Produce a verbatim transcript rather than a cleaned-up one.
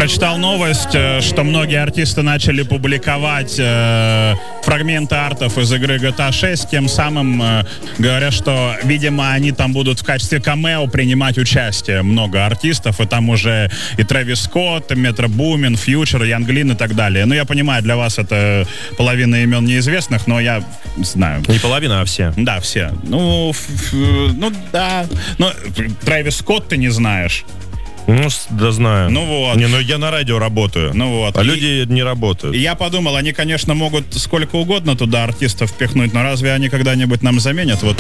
прочитал новость, что многие артисты начали публиковать э, фрагменты артов из игры джи ти эй шесть, тем самым э, говоря, что, видимо, они там будут в качестве камео принимать участие много артистов, и там уже и Трэвис Скотт, и Метро Бумин, Фьючер, Янг Лин и так далее. Ну, я понимаю, для вас это половина имен неизвестных, но я знаю. Не половина, а все. Да, все. Ну, ф- ф- ну да. Ну, Трэвис Скотт ты не знаешь. Ну, с- да знаю. Ну вот. Не, ну я на радио работаю. Ну вот. А И- люди не работают. И я подумал, они, конечно, могут сколько угодно туда артистов впихнуть, но разве они когда-нибудь нам заменят вот